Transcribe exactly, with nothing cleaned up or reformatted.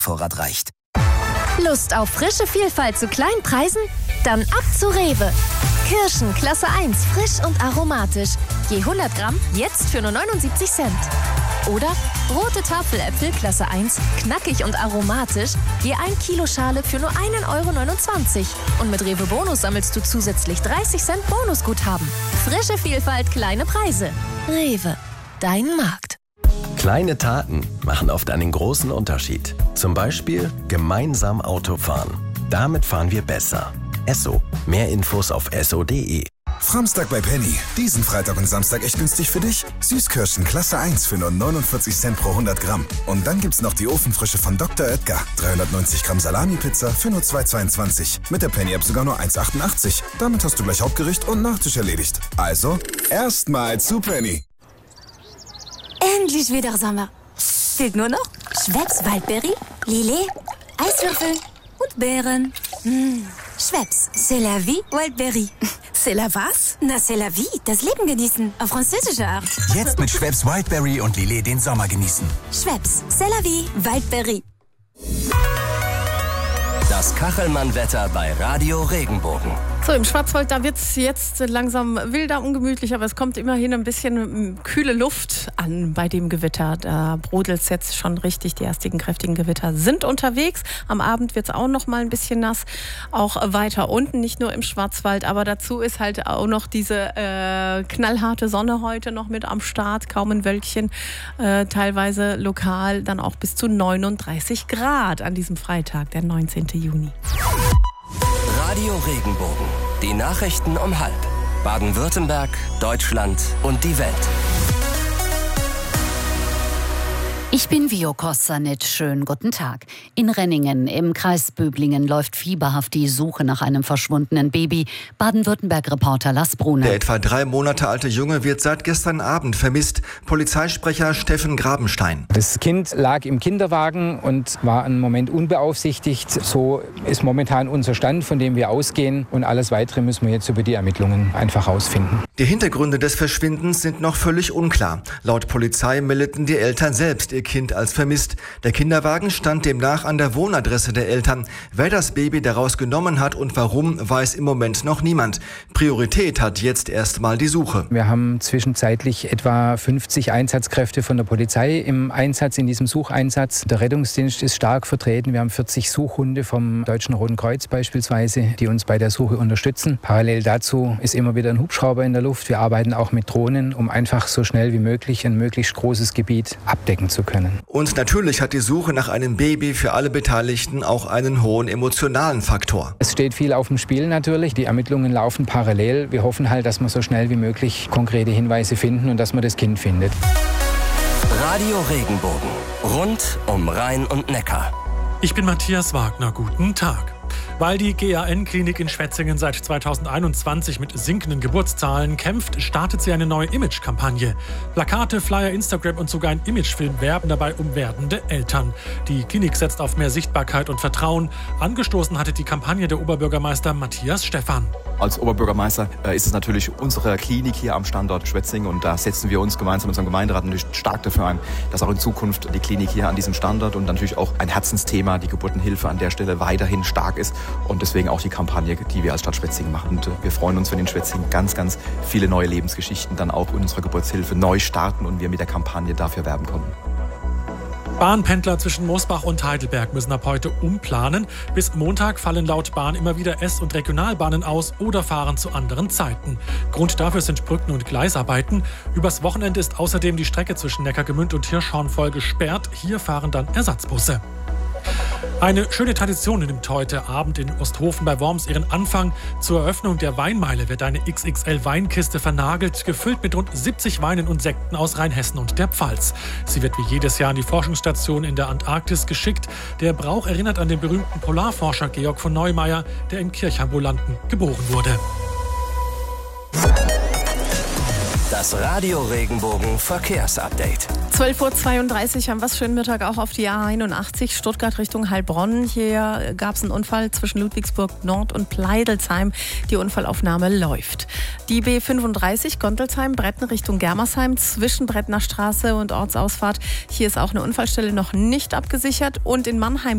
Vorrat reicht. Lust auf frische Vielfalt zu kleinen Preisen? Dann ab zu Rewe. Kirschen Klasse eins, frisch und aromatisch. Je hundert Gramm jetzt für nur neunundsiebzig Cent. Oder rote Tafeläpfel Klasse eins, knackig und aromatisch. Je ein Kilo Schale für nur einen Euro neunundzwanzig. Und mit Rewe Bonus sammelst du zusätzlich dreißig Cent Bonusguthaben. Frische Vielfalt, kleine Preise. Rewe, dein Markt. Kleine Taten machen oft einen großen Unterschied. Zum Beispiel gemeinsam Auto fahren. Damit fahren wir besser. Esso. Mehr Infos auf esso punkt de. Framstag bei Penny. Diesen Freitag und Samstag echt günstig für dich. Süßkirschen Klasse eins für nur neunundvierzig Cent pro hundert Gramm. Und dann gibt's noch die Ofenfrische von Doktor Oetker. dreihundertneunzig Gramm Salami-Pizza für nur zwei zweiundzwanzig. Mit der Penny-App sogar nur eins achtundachtzig. Damit hast du gleich Hauptgericht und Nachtisch erledigt. Also, erstmal zu Penny. Endlich wieder Sommer. Fehlt nur noch Schweppes Waldbeere, Lillet, Eiswürfel und Beeren. Mmh. Schweppes, c'est la vie, Wildberry. C'est la was? Na, c'est la vie, das Leben genießen, auf französische Art. Jetzt mit Schweppes Wildberry und Lillet den Sommer genießen. Schweppes, c'est la vie, Wildberry. Das Kachelmann-Wetter bei Radio Regenbogen. So, im Schwarzwald, da wird es jetzt langsam wilder, ungemütlich, aber es kommt immerhin ein bisschen kühle Luft an bei dem Gewitter. Da brodelt es jetzt schon richtig, die ersten kräftigen Gewitter sind unterwegs. Am Abend wird es auch noch mal ein bisschen nass, auch weiter unten, nicht nur im Schwarzwald, aber dazu ist halt auch noch diese äh, knallharte Sonne heute noch mit am Start, kaum ein Wölkchen, äh, teilweise lokal dann auch bis zu neununddreißig Grad an diesem Freitag, der neunzehnten Juni. Radio Regenbogen. Die Nachrichten um halb. Baden-Württemberg, Deutschland und die Welt. Ich bin Vio Kosanic. Schönen guten Tag. In Renningen im Kreis Böblingen läuft fieberhaft die Suche nach einem verschwundenen Baby. Baden-Württemberg-Reporter Lars Brunner. Der etwa drei Monate alte Junge wird seit gestern Abend vermisst. Polizeisprecher Steffen Grabenstein. Das Kind lag im Kinderwagen und war einen Moment unbeaufsichtigt. So ist momentan unser Stand, von dem wir ausgehen. Und alles Weitere müssen wir jetzt über die Ermittlungen einfach rausfinden. Die Hintergründe des Verschwindens sind noch völlig unklar. Laut Polizei meldeten die Eltern selbst ihr Kind als vermisst. Der Kinderwagen stand demnach an der Wohnadresse der Eltern. Wer das Baby daraus genommen hat und warum, weiß im Moment noch niemand. Priorität hat jetzt erstmal die Suche. Wir haben zwischenzeitlich etwa fünfzig Einsatzkräfte von der Polizei im Einsatz, in diesem Sucheinsatz. Der Rettungsdienst ist stark vertreten. Wir haben vierzig Suchhunde vom Deutschen Roten Kreuz beispielsweise, die uns bei der Suche unterstützen. Parallel dazu ist immer wieder ein Hubschrauber in der Luft. Wir arbeiten auch mit Drohnen, um einfach so schnell wie möglich ein möglichst großes Gebiet abdecken zu können. Und natürlich hat die Suche nach einem Baby für alle Beteiligten auch einen hohen emotionalen Faktor. Es steht viel auf dem Spiel natürlich. Die Ermittlungen laufen parallel. Wir hoffen halt, dass wir so schnell wie möglich konkrete Hinweise finden und dass man das Kind findet. Radio Regenbogen. Rund um Rhein und Neckar. Ich bin Matthias Wagner. Guten Tag. Weil die G A N-Klinik in Schwetzingen seit zweitausendeinundzwanzig mit sinkenden Geburtszahlen kämpft, startet sie eine neue Image-Kampagne. Plakate, Flyer, Instagram und sogar ein Imagefilm werben dabei um werdende Eltern. Die Klinik setzt auf mehr Sichtbarkeit und Vertrauen. Angestoßen hatte die Kampagne der Oberbürgermeister Matthias Stephan. Als Oberbürgermeister äh, ist es natürlich unsere Klinik hier am Standort Schwetzingen und da setzen wir uns gemeinsam mit unserem Gemeinderat natürlich stark dafür ein, dass auch in Zukunft die Klinik hier an diesem Standort und natürlich auch ein Herzensthema, die Geburtenhilfe an der Stelle weiterhin stark ist und deswegen auch die Kampagne, die wir als Stadt Schwetzingen machen. Und wir freuen uns, wenn in Schwetzingen ganz, ganz viele neue Lebensgeschichten dann auch in unserer Geburtshilfe neu starten und wir mit der Kampagne dafür werben konnten. Bahnpendler zwischen Mosbach und Heidelberg müssen ab heute umplanen. Bis Montag fallen laut Bahn immer wieder S- und Regionalbahnen aus oder fahren zu anderen Zeiten. Grund dafür sind Brücken- und Gleisarbeiten. Übers Wochenende ist außerdem die Strecke zwischen Neckargemünd und Hirschhorn voll gesperrt. Hier fahren dann Ersatzbusse. Eine schöne Tradition nimmt heute Abend in Osthofen bei Worms ihren Anfang. Zur Eröffnung der Weinmeile wird eine X X L-Weinkiste vernagelt, gefüllt mit rund siebzig Weinen und Sekten aus Rheinhessen und der Pfalz. Sie wird wie jedes Jahr an die Forschungsstation in der Antarktis geschickt. Der Brauch erinnert an den berühmten Polarforscher Georg von Neumeier, der in Kirchambulanten geboren wurde. Das Radio Regenbogen Verkehrsupdate. zwölf Uhr zweiunddreißig haben wir es schönen Mittag auch auf die A einundachtzig, Stuttgart Richtung Heilbronn. Hier gab es einen Unfall zwischen Ludwigsburg Nord und Pleidelsheim. Die Unfallaufnahme läuft. Die B fünfunddreißig, Gontelsheim, Bretten Richtung Germersheim, zwischen Brettner Straße und Ortsausfahrt. Hier ist auch eine Unfallstelle noch nicht abgesichert. Und in Mannheim